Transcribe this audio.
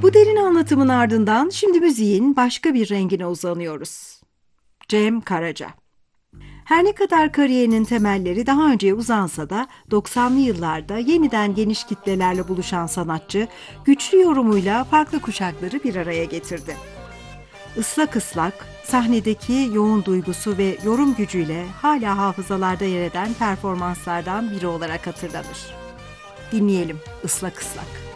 Bu derin anlatımın ardından şimdi müziğin başka bir rengine uzanıyoruz. Cem Karaca. Her ne kadar kariyerinin temelleri daha önceye uzansa da 90'lı yıllarda yeniden geniş kitlelerle buluşan sanatçı, güçlü yorumuyla farklı kuşakları bir araya getirdi. Islak Islak, sahnedeki yoğun duygusu ve yorum gücüyle hala hafızalarda yer eden performanslardan biri olarak hatırlanır. Dinleyelim Islak Islak.